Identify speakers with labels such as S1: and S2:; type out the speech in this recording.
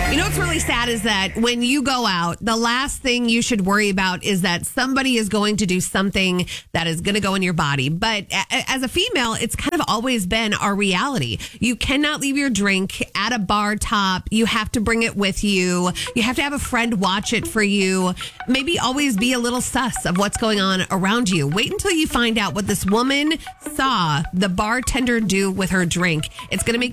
S1: You know what's really sad is that when you go out, the last thing you should worry about is that somebody is going to do something that is going to go in your body. But as a female, it's kind of always been our reality. You cannot leave your drink at a bar top. You have to bring it with you. You have to have a friend watch it for you. Maybe always be a little sus of what's going on around you. Wait until you find out what this woman saw the bartender do with her drink. It's going to make